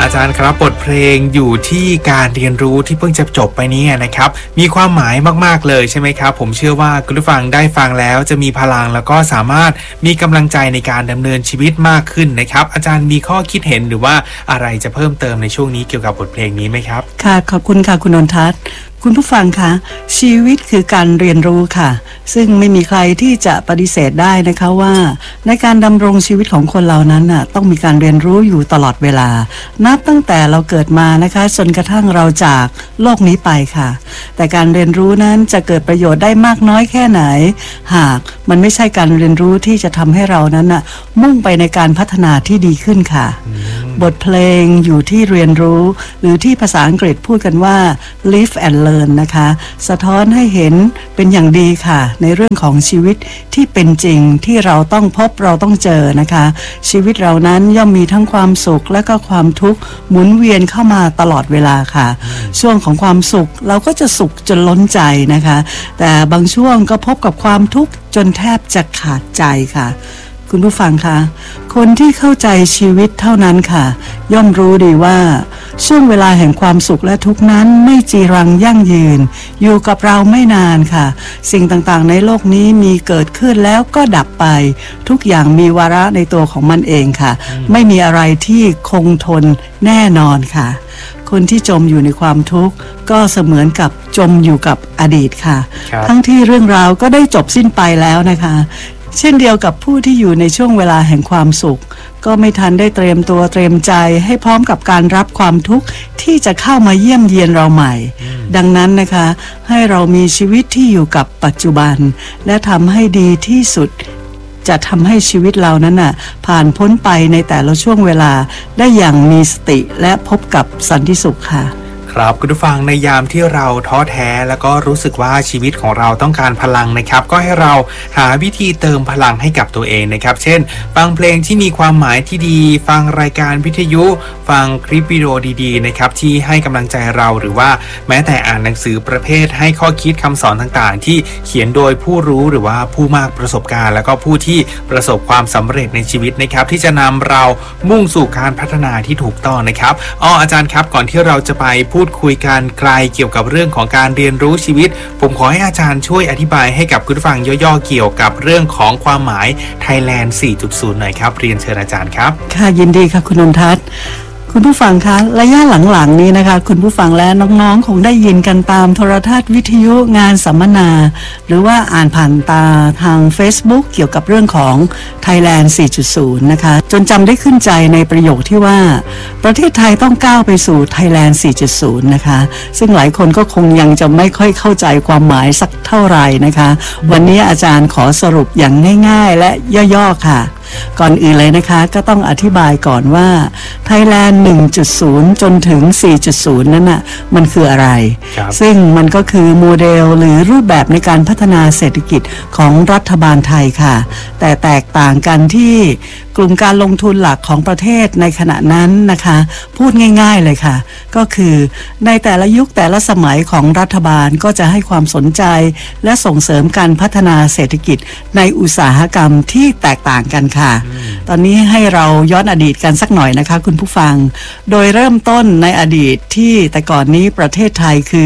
อาจารย์ครับบทเพลงอยู่ที่การเรียนรู้ที่เพิ่งจะจบไปนี้นะครับมีความหมายมากๆเลยใช่ไหมครับผมเชื่อว่าคุณผู้ฟังได้ฟังแล้วจะมีพลังแล้วก็สามารถมีกำลังใจในการดำเนินชีวิตมากขึ้นนะครับอาจารย์มีข้อคิดเห็นหรือว่าอะไรจะเพิ่มเติมในช่วงนี้เกี่ยวกับบทเพลงนี้ไหมครับค่ะขอบคุณค่ะคุณนนทัศน์คุณผู้ฟังคะชีวิตคือการเรียนรู้ค่ะซึ่งไม่มีใครที่จะปฏิเสธได้นะคะว่าในการดำรงชีวิตของคนเรานั้นน่ะต้องมีการเรียนรู้อยู่ตลอดเวลานับตั้งแต่เราเกิดมานะคะจนกระทั่งเราจากโลกนี้ไปค่ะแต่การเรียนรู้นั้นจะเกิดประโยชน์ได้มากน้อยแค่ไหนหากมันไม่ใช่การเรียนรู้ที่จะทำให้เรานั้นน่ะมุ่งไปในการพัฒนาที่ดีขึ้นค่ะบทเพลงอยู่ที่เรียนรู้หรือที่ภาษาอังกฤษพูดกันว่า live and learn นะคะสะท้อนให้เห็นเป็นอย่างดีค่ะในเรื่องของชีวิตที่เป็นจริงที่เราต้องพบเราต้องเจอนะคะชีวิตเรานั้นย่อมมีทั้งความสุขและก็ความทุกข์หมุนเวียนเข้ามาตลอดเวลาค่ะช่วงของความสุขเราก็จะสุขจนล้นใจนะคะแต่บางช่วงก็พบกับความทุกข์จนแทบจะขาดใจค่ะคุณผู้ฟังคะคนที่เข้าใจชีวิตเท่านั้นค่ะย่อมรู้ดีว่าช่วงเวลาแห่งความสุขและทุกข์นั้นไม่จีรังยั่งยืนอยู่กับเราไม่นานค่ะสิ่งต่างๆในโลกนี้มีเกิดขึ้นแล้วก็ดับไปทุกอย่างมีวาระในตัวของมันเองค่ะไม่มีอะไรที่คงทนแน่นอนค่ะคนที่จมอยู่ในความทุกข์ก็เสมือนกับจมอยู่กับอดีตค่ะทั้งที่เรื่องราวก็ได้จบสิ้นไปแล้วนะคะเช่นเดียวกับผู้ที่อยู่ในช่วงเวลาแห่งความสุขก็ไม่ทันได้เตรียมตัวเตรียมใจให้พร้อมกับการรับความทุกข์ที่จะเข้ามาเยี่ยมเยียนเราใหม่ดังนั้นนะคะให้เรามีชีวิตที่อยู่กับปัจจุบันและทำให้ดีที่สุดจะทำให้ชีวิตเรานั้นน่ะผ่านพ้นไปในแต่ละช่วงเวลาได้อย่างมีสติและพบกับสันติสุขค่ะครับคุณผู้ฟังในยามที่เราท้อแท้แล้วก็รู้สึกว่าชีวิตของเราต้องการพลังนะครับก็ให้เราหาวิธีเติมพลังให้กับตัวเองนะครับเช่นฟังเพลงที่มีความหมายที่ดีฟังรายการวิทยุฟังคลิปวิดีโอดีๆนะครับที่ให้กำลังใจเราหรือว่าแม้แต่อ่านหนังสือประเภทให้ข้อคิดคำสอนต่างๆที่เขียนโดยผู้รู้หรือว่าผู้มากประสบการณ์แล้วก็ผู้ที่ประสบความสำเร็จในชีวิตนะครับที่จะนำเรามุ่งสู่การพัฒนาที่ถูกต้องนะครับอาจารย์ครับก่อนที่เราจะไปพูดคุยกันไกลเกี่ยวกับเรื่องของการเรียนรู้ชีวิตผมขอให้อาจารย์ช่วยอธิบายให้กับคุณผู้ฟังย่อๆเกี่ยวกับเรื่องของความหมาย Thailand 4.0 หน่อยครับเรียนเชิญอาจารย์ครับค่ะยินดีค่ะคุณนนทัศน์คุณผู้ฟังคะระยะหลังๆนี้นะคะคุณผู้ฟังและน้องๆคงได้ยินกันตามโทรทัศน์วิทยุงานสัมมนาหรือว่าอ่านผ่านตาทาง Facebook เกี่ยวกับเรื่องของ Thailand 4.0 นะคะจนจำได้ขึ้นใจในประโยคที่ว่าประเทศไทยต้องก้าวไปสู่ Thailand 4.0 นะคะซึ่งหลายคนก็คงยังจะไม่ค่อยเข้าใจความหมายสักเท่าไหร่นะคะวันนี้อาจารย์ขอสรุปอย่างง่ายๆและย่อๆค่ะก่อนอื่นเลยนะคะก็ต้องอธิบายก่อนว่า Thailand 1.0 จนถึง 4.0 นั้นน่ะมันคืออะไรซึ่งมันก็คือโมเดลหรือรูปแบบในการพัฒนาเศรษฐกิจของรัฐบาลไทยค่ะแต่แตกต่างกันที่กลุ่มการลงทุนหลักของประเทศในขณะนั้นนะคะพูดง่ายๆเลยค่ะก็คือในแต่ละยุคแต่ละสมัยของรัฐบาลก็จะให้ความสนใจและส่งเสริมการพัฒนาเศรษฐกิจในอุตสาหกรรมที่แตกต่างกันค่ะตอนนี้ให้เราย้อนอดีตกันสักหน่อยนะคะคุณผู้ฟังโดยเริ่มต้นในอดีตที่แต่ก่อนนี้ประเทศไทยคือ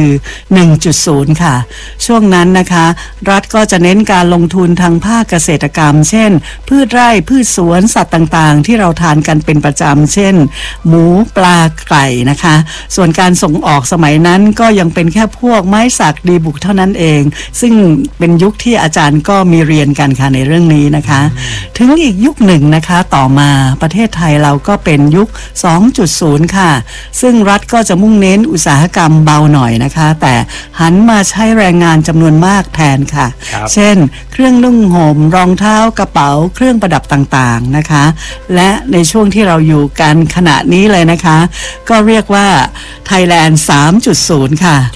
1.0 ค่ะช่วงนั้นนะคะรัฐก็จะเน้นการลงทุนทางภาคเกษตรกรรมเช่นพืชไร่พืชสวนสัตว์ต่างๆที่เราทานกันเป็นประจำเช่นหมูปลาไก่นะคะส่วนการส่งออกสมัยนั้นก็ยังเป็นแค่พวกไม้สักดีบุกเท่านั้นเองซึ่งเป็นยุคที่อาจารย์ก็มีเรียนกันค่ะในเรื่องนี้นะคะถึงอีกยุคหนึ่งนะคะต่อมาประเทศไทยเราก็เป็นยุค 2.0 ค่ะซึ่งรัฐก็จะมุ่งเน้นอุตสาหกรรมเบาหน่อยนะคะแต่หันมาใช้แรงงานจำนวนมากแทนค่ะเช่นเครื่องนุ่งห่มรองเท้ากระเป๋าเครื่องประดับต่างๆนะคะและในช่วงที่เราอยู่กันขณะนี้เลยนะคะก็เรียกว่า Thailand 3.0 ค่ะ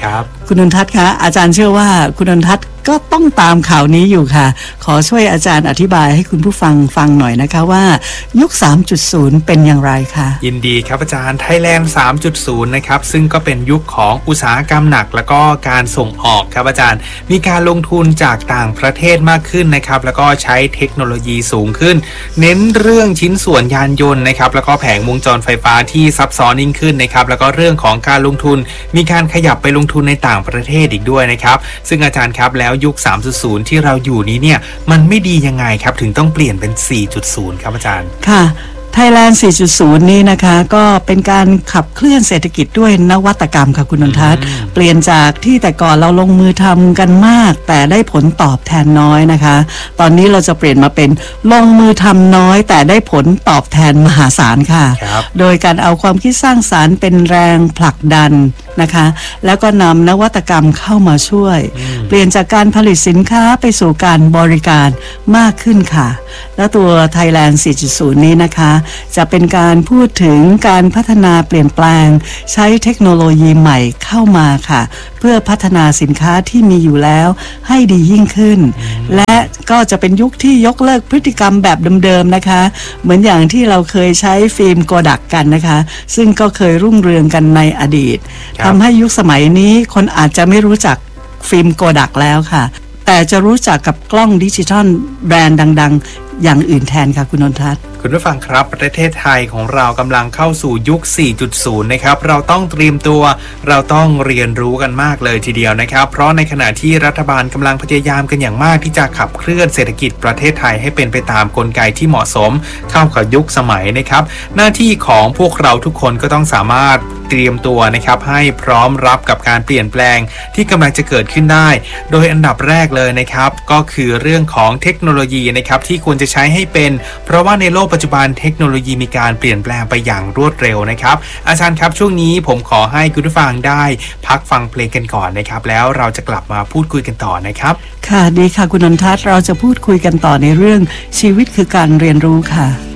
คุณนนทัศน์คะอาจารย์เชื่อว่าคุณนนทัศน์ก็ต้องตามข่าวนี้อยู่ค่ะขอช่วยอาจารย์อธิบายให้คุณผู้ฟังฟังหน่อยนะคะว่ายุค 3.0 เป็นอย่างไรคะยินดีครับอาจารย์ Thailand 3.0 นะครับซึ่งก็เป็นยุคของอุตสาหกรรมหนักแล้วก็การส่งออกครับอาจารย์มีการลงทุนจากต่างประเทศมากขึ้นนะครับแล้วก็ใช้เทคโนโลยีสูงขึ้นเน้นเรื่องชิ้นส่วนยานยนต์นะครับแล้วก็แผงวงจรไฟฟ้าที่ซับซ้อนยิ่งขึ้นนะครับแล้วก็เรื่องของการลงทุนมีการขยับไปลงทุนในต่างประเทศอีกด้วยนะครับซึ่งอาจารย์ครับแล้วยุค 3.0 ที่เราอยู่นี้เนี่ยมันไม่ดียังไงครับถึงต้องเปลี่ยนเป็น 4.0 ครับอาจารย์ค่ะThailand 4.0 นี้นะคะก็เป็นการขับเคลื่อนเศรษฐกิจด้วยนวัตกรรมค่ะคุณนนทัศน์เปลี่ยนจากที่แต่ก่อนเราลงมือทำกันมากแต่ได้ผลตอบแทนน้อยนะคะตอนนี้เราจะเปลี่ยนมาเป็นลงมือทำน้อยแต่ได้ผลตอบแทนมหาศาลค่ะโดยการเอาความคิดสร้างสรรค์เป็นแรงผลักดันนะคะแล้วก็นำนวัตกรรมเข้ามาช่วยเปลี่ยนจากการผลิตสินค้าไปสู่การบริการมากขึ้นค่ะและตัว Thailand 4.0 นี้นะคะจะเป็นการพูดถึงการพัฒนาเปลี่ยนแปลงใช้เทคโนโลยีใหม่เข้ามาค่ะเพื่อพัฒนาสินค้าที่มีอยู่แล้วให้ดียิ่งขึ้นและก็จะเป็นยุคที่ยกเลิกพฤติกรรมแบบเดิมๆนะคะเหมือนอย่างที่เราเคยใช้ฟิล์มโกดักกันนะคะซึ่งก็เคยรุ่งเรืองกันในอดีตทำให้ยุคสมัยนี้คนอาจจะไม่รู้จักฟิล์มโกดักแล้วค่ะแต่จะรู้จักกับกล้องดิจิทัลแบรนด์ดังๆอย่างอื่นแทนค่ะคุณนนทัศน์คุณผู้ฟังครับประเทศไทยของเรากำลังเข้าสู่ยุค 4.0 นะครับเราต้องเตรียมตัวเราต้องเรียนรู้กันมากเลยทีเดียวนะครับเพราะในขณะที่รัฐบาลกำลังพยายามกันอย่างมากที่จะขับเคลื่อนเศรษฐกิจประเทศไทยให้เป็นไปตามกลไกที่เหมาะสมเข้ากับยุคสมัยนะครับหน้าที่ของพวกเราทุกคนก็ต้องสามารถเตรียมตัวนะครับให้พร้อมรับกับการเปลี่ยนแปลงที่กำลังจะเกิดขึ้นได้โดยอันดับแรกเลยนะครับก็คือเรื่องของเทคโนโลยีนะครับที่ควรจะใช้ให้เป็นเพราะว่าในโลกปัจจุบันเทคโนโลยีมีการเปลี่ยนแปลงไปอย่างรวดเร็วนะครับอาจารย์ครับช่วงนี้ผมขอให้คุณผู้ฟังได้พักฟังเพลงกันก่อนนะครับแล้วเราจะกลับมาพูดคุยกันต่อนะครับค่ะดีค่ะคุณนนทัศน์เราจะพูดคุยกันต่อในเรื่องชีวิตคือการเรียนรู้ค่ะ